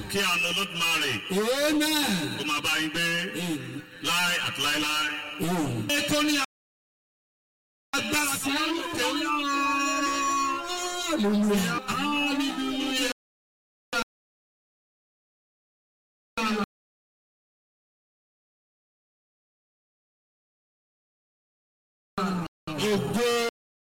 kí àánú Olódùmarè kó máa bá yín gbé láì àti láíláí. ètò ní agbára sí ògo.